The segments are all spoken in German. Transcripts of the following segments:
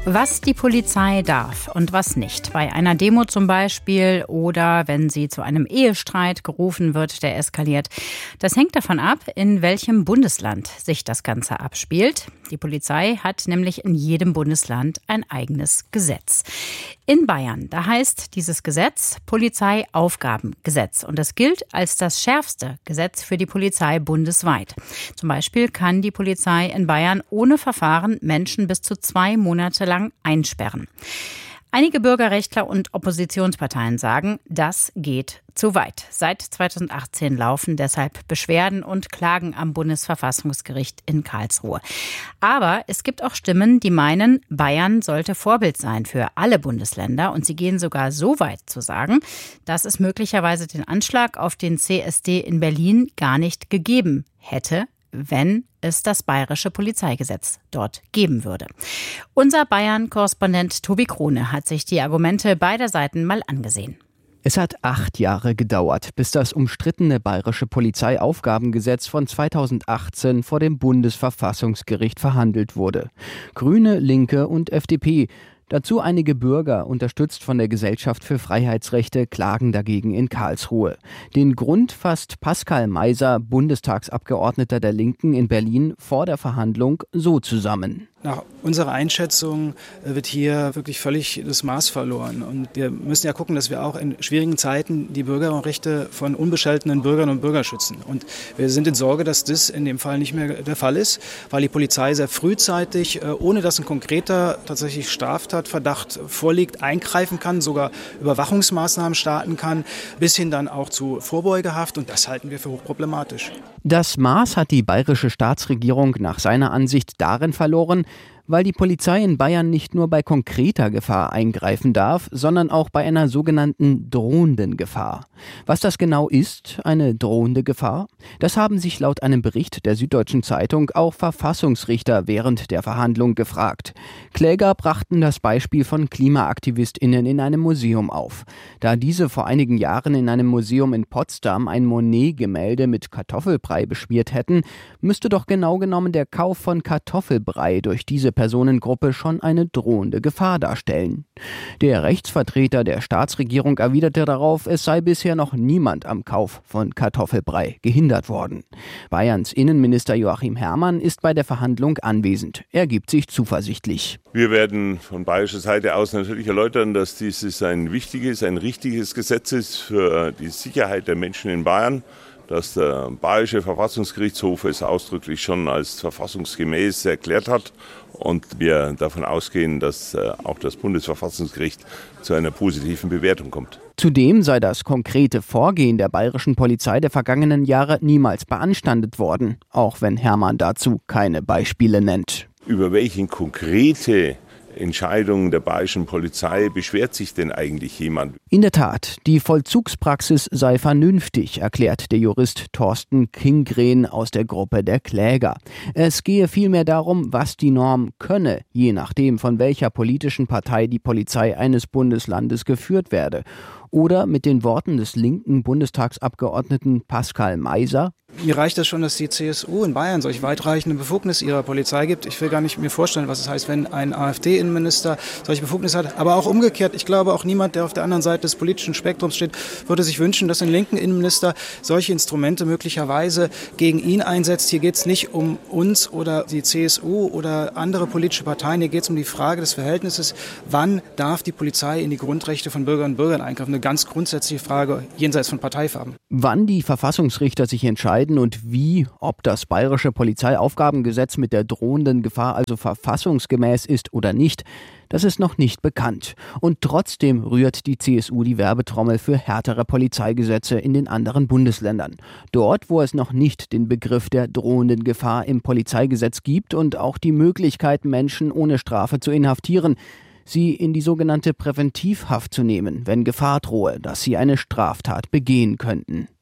Was die Polizei darf und was nicht. Bei einer Demo zum Beispiel oder wenn sie zu einem Ehestreit gerufen wird, der eskaliert. Das hängt davon ab, in welchem Bundesland sich das Ganze abspielt. Die Polizei hat nämlich in jedem Bundesland ein eigenes Gesetz. In Bayern, da heißt dieses Gesetz Polizeiaufgabengesetz. Und das gilt als das schärfste Gesetz für die Polizei bundesweit. Zum Beispiel kann die Polizei in Bayern ohne Verfahren Menschen bis zu 2 Monate lang einsperren. Einige Bürgerrechtler und Oppositionsparteien sagen, das geht zu weit. Seit 2018 laufen deshalb Beschwerden und Klagen am Bundesverfassungsgericht in Karlsruhe. Aber es gibt auch Stimmen, die meinen, Bayern sollte Vorbild sein für alle Bundesländer. Und sie gehen sogar so weit zu sagen, dass es möglicherweise den Anschlag auf den CSD in Berlin gar nicht gegeben hätte, wenn es das bayerische Polizeigesetz dort geben würde. Unser Bayern-Korrespondent Tobi Krone hat sich die Argumente beider Seiten mal angesehen. Es hat 8 Jahre gedauert, bis das umstrittene bayerische Polizeiaufgabengesetz von 2018 vor dem Bundesverfassungsgericht verhandelt wurde. Grüne, Linke und FDP. Dazu einige Bürger, unterstützt von der Gesellschaft für Freiheitsrechte, klagen dagegen in Karlsruhe. Den Grund fasst Pascal Meiser, Bundestagsabgeordneter der Linken in Berlin, vor der Verhandlung so zusammen. Nach unserer Einschätzung wird hier wirklich völlig das Maß verloren. Und wir müssen ja gucken, dass wir auch in schwierigen Zeiten die Bürgerrechte von unbescholtenen Bürgerinnen und Bürgern schützen. Und wir sind in Sorge, dass das in dem Fall nicht mehr der Fall ist, weil die Polizei sehr frühzeitig, ohne dass ein konkreter tatsächlich Straftatverdacht vorliegt, eingreifen kann, sogar Überwachungsmaßnahmen starten kann, bis hin dann auch zu Vorbeugehaft. Und das halten wir für hochproblematisch. Das Maß hat die bayerische Staatsregierung nach seiner Ansicht darin verloren, weil die Polizei in Bayern nicht nur bei konkreter Gefahr eingreifen darf, sondern auch bei einer sogenannten drohenden Gefahr. Was das genau ist, eine drohende Gefahr? Das haben sich laut einem Bericht der Süddeutschen Zeitung auch Verfassungsrichter während der Verhandlung gefragt. Kläger brachten das Beispiel von KlimaaktivistInnen in einem Museum auf. Da diese vor einigen Jahren in einem Museum in Potsdam ein Monet-Gemälde mit Kartoffelbrei beschmiert hätten, müsste doch genau genommen der Kauf von Kartoffelbrei durch diese Personengruppe schon eine drohende Gefahr darstellen. Der Rechtsvertreter der Staatsregierung erwiderte darauf, es sei bisher noch niemand am Kauf von Kartoffelbrei gehindert worden. Bayerns Innenminister Joachim Herrmann ist bei der Verhandlung anwesend. Er gibt sich zuversichtlich. Wir werden von bayerischer Seite aus natürlich erläutern, dass dieses ein wichtiges, ein richtiges Gesetz ist für die Sicherheit der Menschen in Bayern, dass der bayerische Verfassungsgerichtshof es ausdrücklich schon als verfassungsgemäß erklärt hat und wir davon ausgehen, dass auch das Bundesverfassungsgericht zu einer positiven Bewertung kommt. Zudem sei das konkrete Vorgehen der bayerischen Polizei der vergangenen Jahre niemals beanstandet worden, auch wenn Herrmann dazu keine Beispiele nennt. Über welche konkrete Entscheidungen der bayerischen Polizei beschwert sich denn eigentlich jemand? In der Tat, die Vollzugspraxis sei vernünftig, erklärt der Jurist Thorsten Kingren aus der Gruppe der Kläger. Es gehe vielmehr darum, was die Norm könne, je nachdem, von welcher politischen Partei die Polizei eines Bundeslandes geführt werde. Oder mit den Worten des linken Bundestagsabgeordneten Pascal Meiser: Mir reicht es schon, dass die CSU in Bayern solch weitreichende Befugnisse ihrer Polizei gibt. Ich will gar nicht mir vorstellen, was es heißt, wenn ein AfD-Innenminister solche Befugnisse hat. Aber auch umgekehrt, ich glaube auch niemand, der auf der anderen Seite des politischen Spektrums steht, würde sich wünschen, dass ein linken Innenminister solche Instrumente möglicherweise gegen ihn einsetzt. Hier geht es nicht um uns oder die CSU oder andere politische Parteien. Hier geht es um die Frage des Verhältnisses, wann darf die Polizei in die Grundrechte von Bürgerinnen und Bürgern eingreifen. Eine ganz grundsätzliche Frage jenseits von Parteifarben. Wann die Verfassungsrichter sich entscheiden und wie, ob das bayerische Polizeiaufgabengesetz mit der drohenden Gefahr also verfassungsgemäß ist oder nicht, das ist noch nicht bekannt. Und trotzdem rührt die CSU die Werbetrommel für härtere Polizeigesetze in den anderen Bundesländern. Dort, wo es noch nicht den Begriff der drohenden Gefahr im Polizeigesetz gibt und auch die Möglichkeit, Menschen ohne Strafe zu inhaftieren, sie in die sogenannte Präventivhaft zu nehmen, wenn Gefahr drohe, dass sie eine Straftat begehen könnten.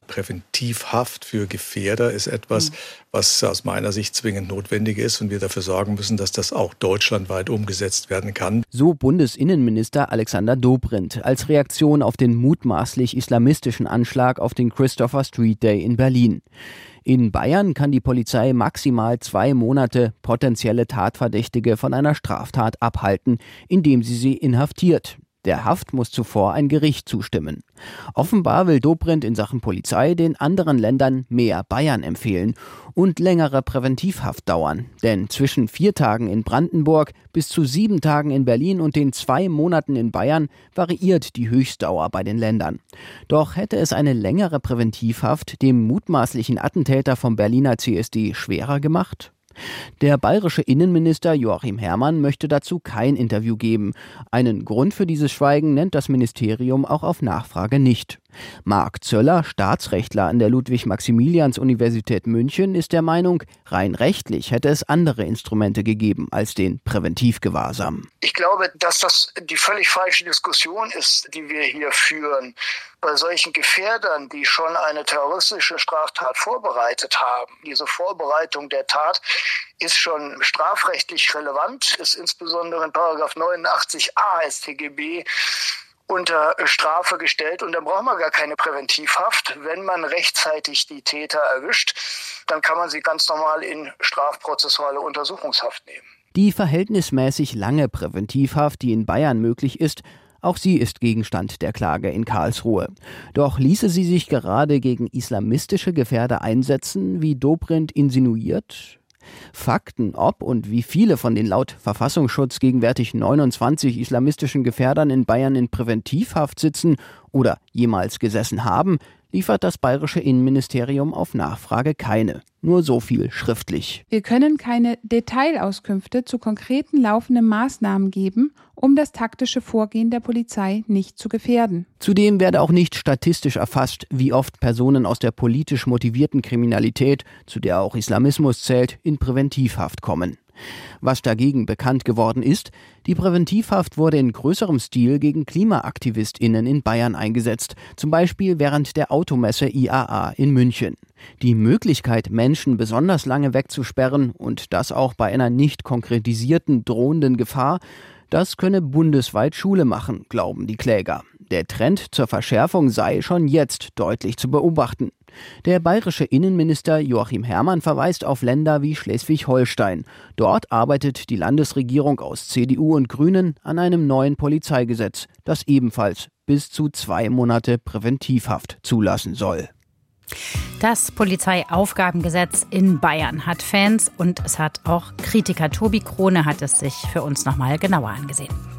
Präventivhaft für Gefährder ist etwas, was aus meiner Sicht zwingend notwendig ist und wir dafür sorgen müssen, dass das auch deutschlandweit umgesetzt werden kann. So Bundesinnenminister Alexander Dobrindt als Reaktion auf den mutmaßlich islamistischen Anschlag auf den Christopher Street Day in Berlin. In Bayern kann die Polizei maximal 2 Monate potenzielle Tatverdächtige von einer Straftat abhalten, indem sie inhaftiert. Der Haft muss zuvor ein Gericht zustimmen. Offenbar will Dobrindt in Sachen Polizei den anderen Ländern mehr Bayern empfehlen und längere Präventivhaft dauern. Denn zwischen 4 Tagen in Brandenburg bis zu 7 Tagen in Berlin und den 2 Monaten in Bayern variiert die Höchstdauer bei den Ländern. Doch hätte es eine längere Präventivhaft dem mutmaßlichen Attentäter vom Berliner CSD schwerer gemacht? Der bayerische Innenminister Joachim Herrmann möchte dazu kein Interview geben. Einen Grund für dieses Schweigen nennt das Ministerium auch auf Nachfrage nicht. Marc Zöller, Staatsrechtler an der Ludwig-Maximilians-Universität München, ist der Meinung, rein rechtlich hätte es andere Instrumente gegeben als den Präventivgewahrsam. Ich glaube, dass das die völlig falsche Diskussion ist, die wir hier führen. Bei solchen Gefährdern, die schon eine terroristische Straftat vorbereitet haben, diese Vorbereitung der Tat ist schon strafrechtlich relevant, ist insbesondere in § 89a StGB unter Strafe gestellt und dann braucht man gar keine Präventivhaft. Wenn man rechtzeitig die Täter erwischt, dann kann man sie ganz normal in strafprozessuale Untersuchungshaft nehmen. Die verhältnismäßig lange Präventivhaft, die in Bayern möglich ist, auch sie ist Gegenstand der Klage in Karlsruhe. Doch ließe sie sich gerade gegen islamistische Gefährder einsetzen, wie Dobrindt insinuiert? Fakten, ob und wie viele von den laut Verfassungsschutz gegenwärtig 29 islamistischen Gefährdern in Bayern in Präventivhaft sitzen oder jemals gesessen haben, liefert das bayerische Innenministerium auf Nachfrage keine. Nur so viel schriftlich. Wir können keine Detailauskünfte zu konkreten laufenden Maßnahmen geben, um das taktische Vorgehen der Polizei nicht zu gefährden. Zudem werde auch nicht statistisch erfasst, wie oft Personen aus der politisch motivierten Kriminalität, zu der auch Islamismus zählt, in Präventivhaft kommen. Was dagegen bekannt geworden ist, die Präventivhaft wurde in größerem Stil gegen KlimaaktivistInnen in Bayern eingesetzt, zum Beispiel während der Automesse IAA in München. Die Möglichkeit, Menschen besonders lange wegzusperren und das auch bei einer nicht konkretisierten drohenden Gefahr, das könne bundesweit Schule machen, glauben die Kläger. Der Trend zur Verschärfung sei schon jetzt deutlich zu beobachten. Der bayerische Innenminister Joachim Herrmann verweist auf Länder wie Schleswig-Holstein. Dort arbeitet die Landesregierung aus CDU und Grünen an einem neuen Polizeigesetz, das ebenfalls bis zu 2 Monate Präventivhaft zulassen soll. Das Polizeiaufgabengesetz in Bayern hat Fans und es hat auch Kritiker. Tobi Krone hat es sich für uns nochmal genauer angesehen.